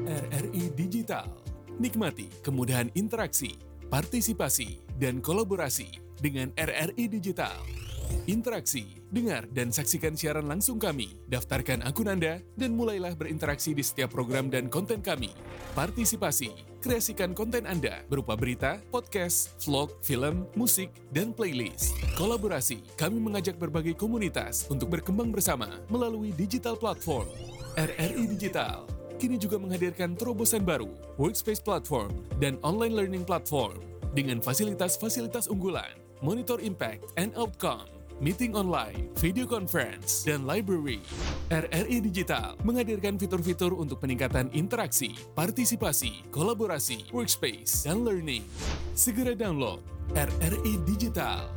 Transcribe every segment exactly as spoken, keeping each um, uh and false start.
R R I Digital. Nikmati kemudahan interaksi, partisipasi, dan kolaborasi dengan R R I Digital. Interaksi, dengar dan saksikan siaran langsung kami, daftarkan akun Anda, dan mulailah berinteraksi di setiap program dan konten kami. Partisipasi, kreasikan konten Anda berupa berita, podcast, vlog, film, musik, dan playlist. Kolaborasi, kami mengajak berbagai komunitas untuk berkembang bersama melalui digital platform. R R I Digital kini juga menghadirkan terobosan baru, workspace platform, dan online learning platform dengan fasilitas-fasilitas unggulan, monitor impact and outcome, meeting online, video conference, dan library. R R I Digital menghadirkan fitur-fitur untuk peningkatan interaksi, partisipasi, kolaborasi, workspace, dan learning. Segera download R R I Digital.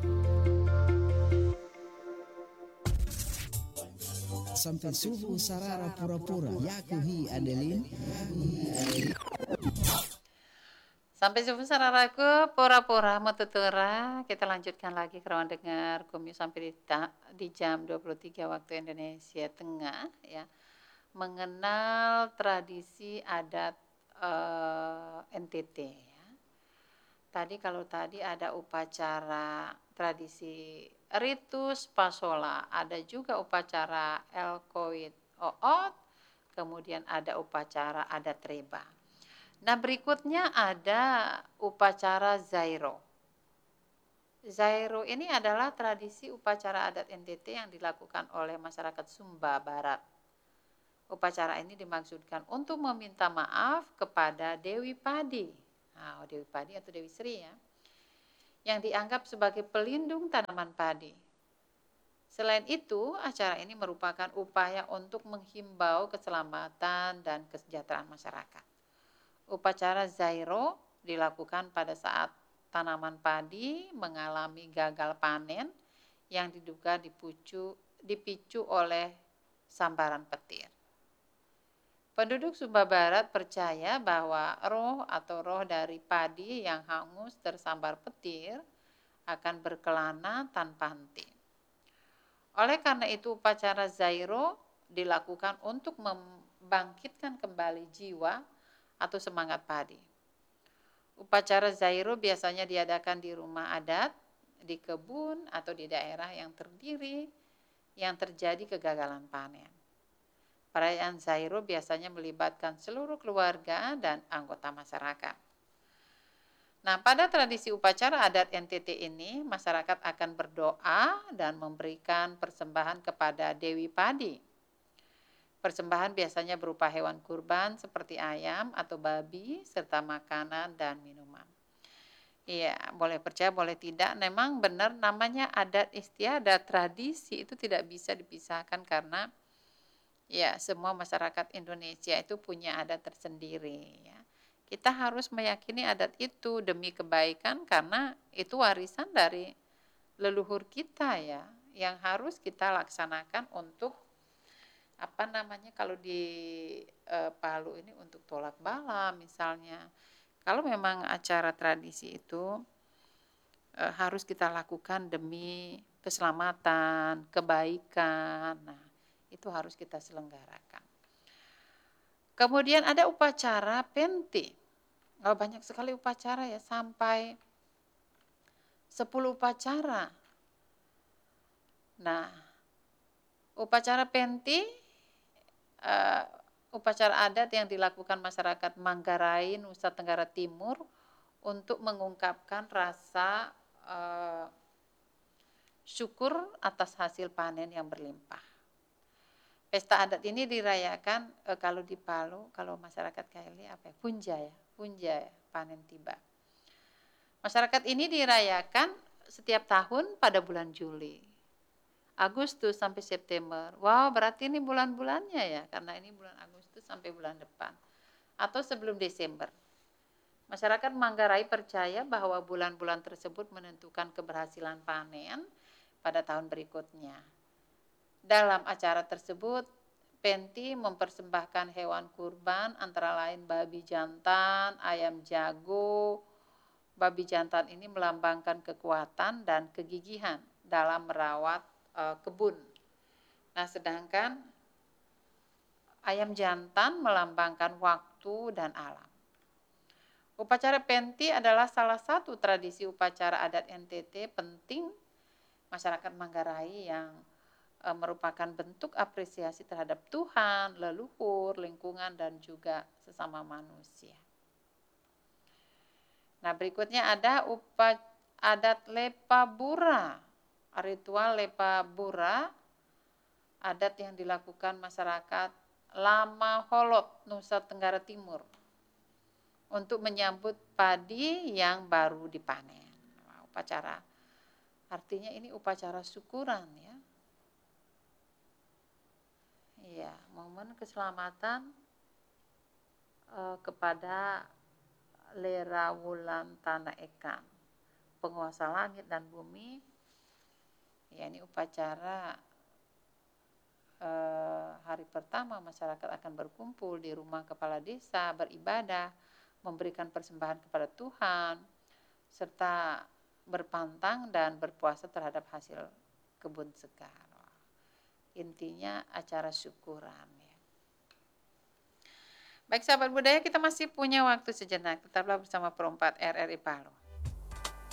Sampai subuh sarara pura-pura yakuhi Adelin. Sampai subuh sararaku pura-pura metutura. Kita lanjutkan lagi keruan dengar Kumyu sampai di, ta, di jam dua puluh tiga waktu Indonesia Tengah ya. Mengenal tradisi adat uh, N T T ya. Tadi kalau tadi ada upacara tradisi Ritus Pasola, ada juga upacara Elkoit Oot, kemudian ada upacara adat Reba. Nah berikutnya ada upacara Zairo. Zairo ini adalah tradisi upacara adat N T T yang dilakukan oleh masyarakat Sumba Barat. Upacara ini dimaksudkan untuk meminta maaf kepada Dewi Padi. Nah, Dewi Padi atau Dewi Sri ya. Yang dianggap sebagai pelindung tanaman padi. Selain itu, acara ini merupakan upaya untuk menghimbau keselamatan dan kesejahteraan masyarakat. Upacara Zairo dilakukan pada saat tanaman padi mengalami gagal panen yang diduga dipicu, dipicu oleh sambaran petir. Penduduk Sumba Barat percaya bahwa roh atau roh dari padi yang hangus tersambar petir akan berkelana tanpa henti. Oleh karena itu upacara Zairo dilakukan untuk membangkitkan kembali jiwa atau semangat padi. Upacara Zairo biasanya diadakan di rumah adat, di kebun atau di daerah yang terdiri yang terjadi kegagalan panen. Perayaan Zairo biasanya melibatkan seluruh keluarga dan anggota masyarakat. Nah, pada tradisi upacara adat N T T ini, masyarakat akan berdoa dan memberikan persembahan kepada Dewi Padi. Persembahan biasanya berupa hewan kurban seperti ayam atau babi, serta makanan dan minuman. Iya, boleh percaya, boleh tidak. Memang benar namanya adat istiadat, tradisi itu tidak bisa dipisahkan karena ya, semua masyarakat Indonesia itu punya adat tersendiri ya. Kita harus meyakini adat itu demi kebaikan karena itu warisan dari leluhur kita ya, yang harus kita laksanakan untuk apa namanya kalau di e, Palu ini untuk tolak bala misalnya. Kalau memang acara tradisi itu e, harus kita lakukan demi keselamatan, kebaikan. Nah, itu harus kita selenggarakan. Kemudian ada upacara Penti. Oh, banyak sekali upacara ya, sampai sepuluh upacara. Nah, upacara Penti, uh, upacara adat yang dilakukan masyarakat Manggarai, Nusa Tenggara Timur untuk mengungkapkan rasa uh, syukur atas hasil panen yang berlimpah. Pesta adat ini dirayakan e, kalau di Palu, kalau masyarakat Kaili apa ya? Punja ya, punja ya, panen tiba. Masyarakat ini dirayakan setiap tahun pada bulan Juli. Agustus sampai September. Wow, berarti ini bulan-bulannya ya, karena ini bulan Agustus sampai bulan depan. Atau sebelum Desember. Masyarakat Manggarai percaya bahwa bulan-bulan tersebut menentukan keberhasilan panen pada tahun berikutnya. Dalam acara tersebut, Penti mempersembahkan hewan kurban antara lain babi jantan, ayam jago. Babi jantan ini melambangkan kekuatan dan kegigihan dalam merawat e, kebun. Nah, sedangkan ayam jantan melambangkan waktu dan alam. Upacara Penti adalah salah satu tradisi upacara adat N T T penting masyarakat Manggarai yang e, merupakan bentuk apresiasi terhadap Tuhan, leluhur, lingkungan, dan juga sesama manusia. Nah, berikutnya ada upacara adat Lepabura. Ritual Lepabura, adat yang dilakukan masyarakat Lama Holot, Nusa Tenggara Timur, untuk menyambut padi yang baru dipanen. Nah, upacara, artinya ini upacara syukuran ya. Iya, momen keselamatan eh, kepada Lera Wulan Tanah Ekan, penguasa langit dan bumi. Ya, ini upacara eh, hari pertama masyarakat akan berkumpul di rumah kepala desa, beribadah, memberikan persembahan kepada Tuhan, serta berpantang dan berpuasa terhadap hasil kebun segar. Intinya acara syukuran ya. Baik sahabat budaya, kita masih punya waktu sejenak. Tetaplah bersama Pro empat R R I Palu.